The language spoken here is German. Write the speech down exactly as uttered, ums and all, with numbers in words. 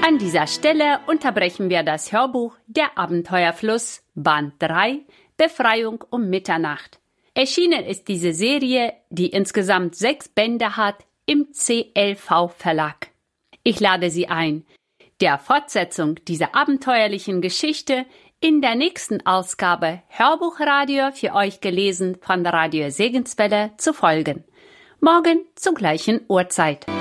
An dieser Stelle unterbrechen wir das Hörbuch Der Abenteuerfluss, Band drei, Befreiung um Mitternacht. Erschienen ist diese Serie, die insgesamt sechs Bände hat, im C L V Verlag. Ich lade Sie ein, der Fortsetzung dieser abenteuerlichen Geschichte in der nächsten Ausgabe Hörbuchradio für euch gelesen von Radio Segenswelle zu folgen. Morgen zur gleichen Uhrzeit.